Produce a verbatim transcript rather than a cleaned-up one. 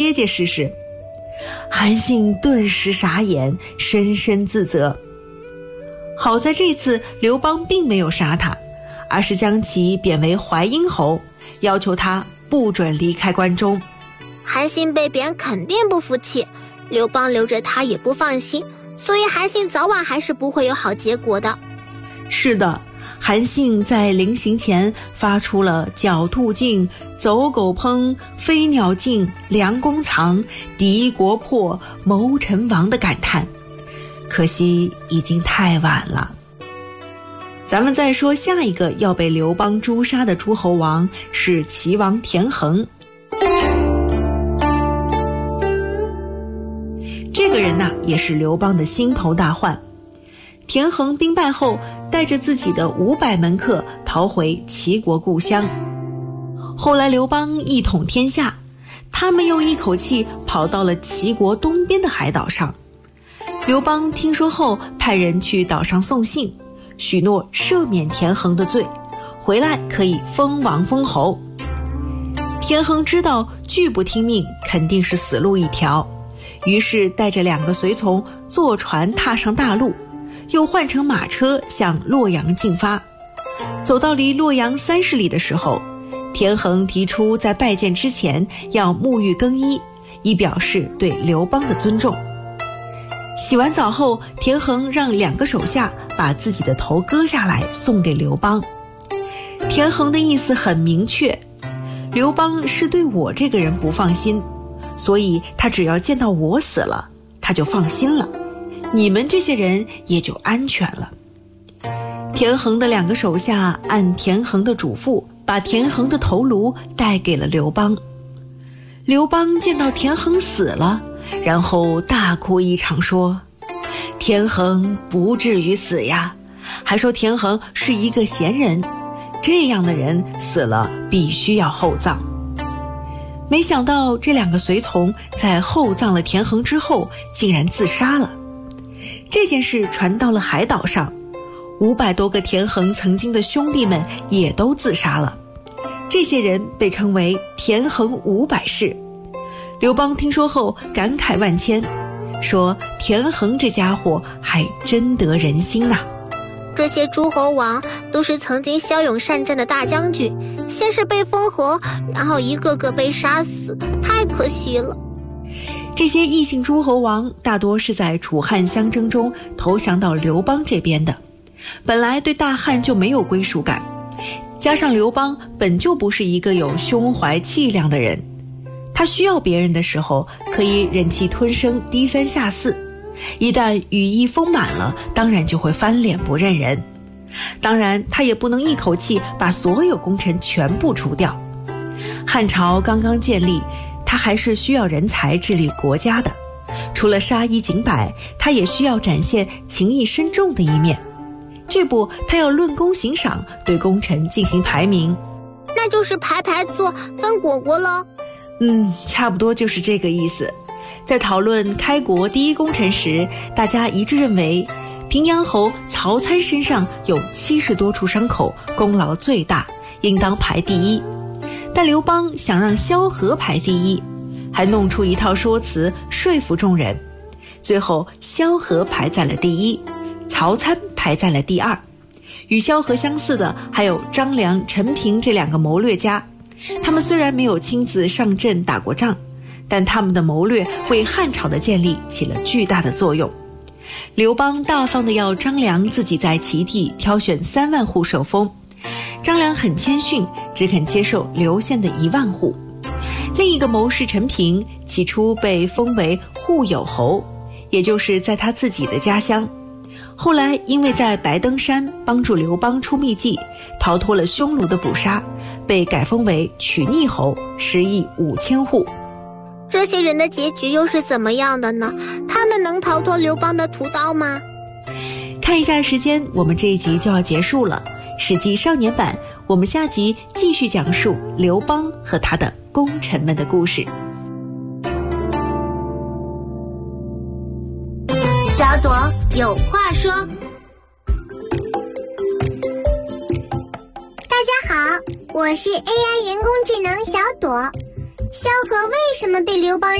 结结实实。韩信顿时傻眼，深深自责。好在这次刘邦并没有杀他，而是将其贬为淮阴侯，要求他不准离开关中。 韩信被贬肯定不服气，刘邦留着他也不放心，所以韩信早晚还是不会有好结果的。 是的，韩信在临行前发出了狡兔尽、走狗烹、飞鸟尽、良弓藏、敌国破、谋臣亡的感叹，可惜已经太晚了。咱们再说下一个要被刘邦诛杀的诸侯王是齐王田横。这个人呐，也是刘邦的心头大患。田横兵败后，带着自己的五百门客逃回齐国故乡。后来刘邦一统天下，他们又一口气跑到了齐国东边的海岛上。刘邦听说后，派人去岛上送信，许诺赦免田横的罪，回来可以封王封侯。田横知道拒不听命肯定是死路一条，于是带着两个随从坐船踏上大陆，又换乘马车向洛阳进发。走到离洛阳三十里的时候，田横提出在拜见之前要沐浴更衣，以表示对刘邦的尊重。洗完澡后，田横让两个手下把自己的头割下来送给刘邦。田横的意思很明确，刘邦是对我这个人不放心，所以他只要见到我死了，他就放心了，你们这些人也就安全了。田横的两个手下按田横的嘱咐，把田横的头颅带给了刘邦。刘邦见到田横死了，然后大哭一场，说田横不至于死呀，还说田横是一个贤人，这样的人死了必须要厚葬。没想到这两个随从在厚葬了田横之后竟然自杀了。这件事传到了海岛上，五百多个田横曾经的兄弟们也都自杀了，这些人被称为田横五百士。刘邦听说后感慨万千，说田横这家伙还真得人心呐、啊。 这些诸侯王都是曾经骁勇善战的大将军，先是被封侯，然后一个个被杀死，太可惜了。 这些异姓诸侯王大多是在楚汉相争中投降到刘邦这边的，本来对大汉就没有归属感，加上刘邦本就不是一个有胸怀气量的人，他需要别人的时候可以忍气吞声低三下四，一旦羽翼丰满了，当然就会翻脸不认人。当然他也不能一口气把所有功臣全部除掉，汉朝刚刚建立，他还是需要人才治理国家的，除了杀一儆百，他也需要展现情义深重的一面。这不，他要论功行赏，对功臣进行排名， 那就是排排坐分果果喽。 嗯，差不多就是这个意思。在讨论开国第一功臣时，大家一致认为平阳侯曹参身上有七十多处伤口，功劳最大，应当排第一。但刘邦想让萧何排第一，还弄出一套说辞说服众人，最后萧何排在了第一，曹参排在了第二。与萧何相似的还有张良、陈平这两个谋略家，他们虽然没有亲自上阵打过仗，但他们的谋略为汉朝的建立起了巨大的作用。刘邦大方地要张良自己在齐地挑选三万户受封，张良很谦逊，只肯接受刘县的一万户。另一个谋士陈平起初被封为户友侯，也就是在他自己的家乡，后来因为在白登山帮助刘邦出秘计，逃脱了匈奴的捕杀，被改封为曲逆侯，食邑五千户。 这些人的结局又是怎么样的呢？他们能逃脱刘邦的屠刀吗？ 看一下时间，我们这一集就要结束了。史记少年版，我们下集继续讲述刘邦和他的功臣们的故事。 小朵有话说。 大家好，我是 A I 人工智能小朵。萧何为什么被刘邦